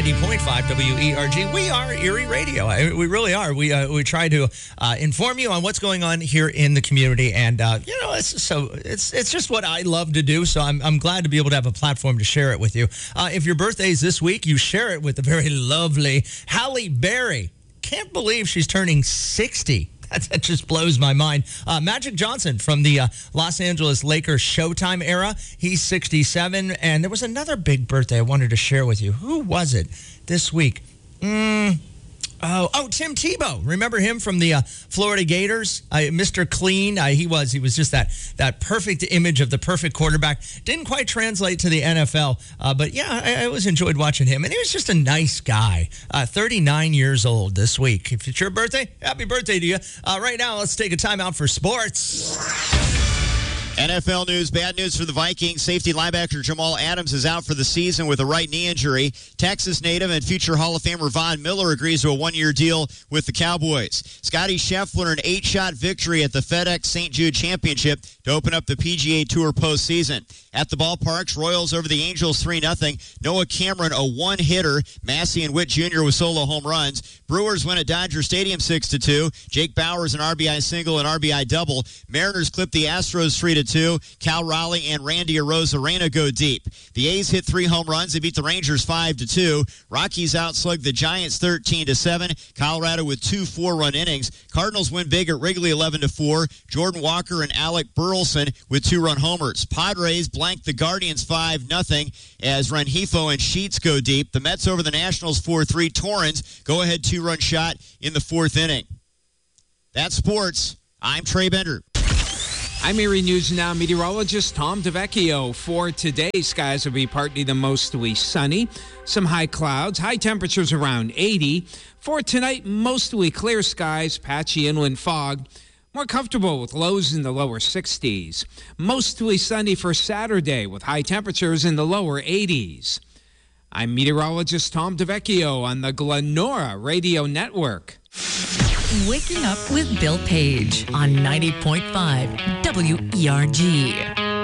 90.5 WERG. We are Erie Radio. We really are. We try to inform you on what's going on here in the community, and it's just what I love to do. So I'm glad to be able to have a platform to share it with you. If your birthday is this week, you share it with the very lovely Halle Berry. Can't believe she's turning 60. That just blows my mind. Magic Johnson from the Los Angeles Lakers Showtime era. He's 67. And there was another big birthday I wanted to share with you. Who was it this week? Tim Tebow. Remember him from the Florida Gators? Mr. Clean. He was just that perfect image of the perfect quarterback. Didn't quite translate to the NFL. But yeah, I always enjoyed watching him. And he was just a nice guy. 39 years old this week. If it's your birthday, happy birthday to you. Right now, let's take a time out for sports. NFL news, bad news for the Vikings. Safety linebacker Jamal Adams is out for the season with a right knee injury. Texas native and future Hall of Famer Von Miller agrees to a one-year deal with the Cowboys. Scotty Scheffler, an 8-shot victory at the FedEx St. Jude Championship to open up the PGA Tour postseason. At the ballparks, Royals over the Angels 3-0. Noah Cameron, a one-hitter. Massey and Witt Jr. with solo home runs. Brewers win at Dodger Stadium 6-2. Jake Bauers an RBI single and RBI double. Mariners clip the Astros 3-2. Cal Raleigh and Randy Arozarena go deep. The A's hit 3 home runs. They beat the Rangers 5-2. Rockies outslugged the Giants 13-7. Colorado with 2 4-run innings. Cardinals win big at Wrigley 11-4. Jordan Walker and Alec Burleson with 2-run homers. Padres blank the Guardians 5-0 as Rengifo and Sheets go deep. The Mets over the Nationals 4-3. Torrens go ahead 2-run shot in the 4th inning. That's sports. I'm Trey Bender. I'm Erie News Now meteorologist Tom DeVecchio. For today, skies will be partly to mostly sunny. Some high clouds, high temperatures around 80. For tonight, mostly clear skies, patchy inland fog. More comfortable with lows in the lower 60s. Mostly sunny for Saturday with high temperatures in the lower 80s. I'm meteorologist Tom DeVecchio on the Glenora Radio Network. Waking Up with Bill Page on 90.5 WERG.